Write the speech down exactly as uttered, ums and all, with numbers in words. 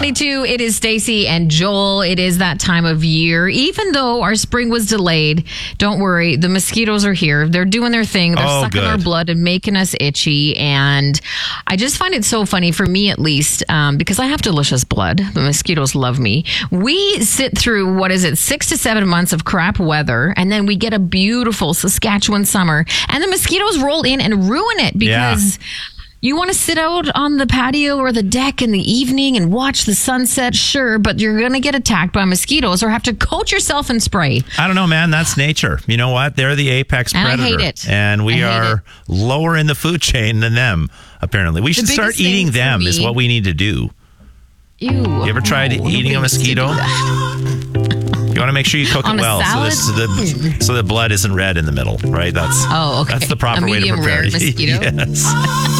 twenty-two, it is Stacy and Joel. It is that time of year. Even though our spring was delayed, don't worry. The mosquitoes are here. They're doing their thing. They're Oh, sucking good. our blood and making us itchy. And I just find it so funny, for me at least, um, because I have delicious blood. The mosquitoes love me. We sit through, what is it, six to seven months of crap weather, and then we get a beautiful Saskatchewan summer. And the mosquitoes roll in and ruin it because... Yeah. You want to sit out on the patio or the deck in the evening and watch the sunset, sure, but you're going to get attacked by mosquitoes or have to coat yourself in spray. I don't know, man. That's nature. You know what? They're the apex And predator. I hate it. And we are it. lower in the food chain than them, apparently. We should start eating them is what we need to do. Ew. You ever tried oh, eating a mosquito? You want to make sure you cook On it a well, so, this, so, the, so the blood isn't red in the middle, right? That's Oh, okay. That's the proper A way to medium prepare rare it. mosquito? Yes.